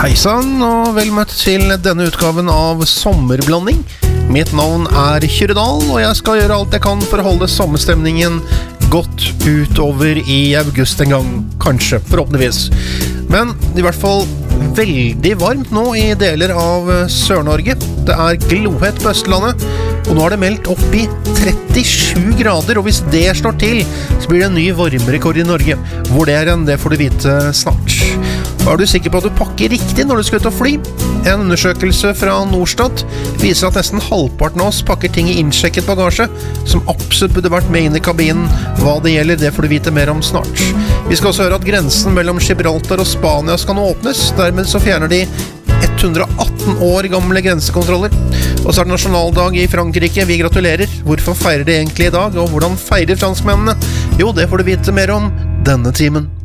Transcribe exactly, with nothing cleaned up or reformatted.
Hei sann, og vel møtt til denne utgaven av Sommerblanding. Mitt navn er Kyrredal, og jeg skal gjøre alt jeg kan for å holde sommerstemningen godt utover i august en gang, kanskje, forhåpentligvis. Men i hvert fall veldig varmt nå i deler av Sør-Norge. Det er glohett på Østlandet, og nå er det meldt opp i trettisju grader, og hvis det slår til, så blir det en ny varmerekord i Norge. Hvor det er en, det får du vite snart. Er du sikker på at du pakker riktig når du skal ut og fly? En undersøkelse fra Norstat viser at nesten halvparten av oss pakker ting i innsjekket bagasje, som absolutt burde vært med inn i kabinen. Hva det gjelder, det får du vite mer om snart. Vi skal også høre at grensen mellom Gibraltar og Spania skal nå åpnes. Dermed så fjerner de ett hundre og atten år gamle grensekontroller. Og så er det nasjonaldag i Frankrike. Vi gratulerer. Hvorfor feirer de egentlig i dag, og hvordan feirer franskmennene? Jo, det får du vite mer om denne timen.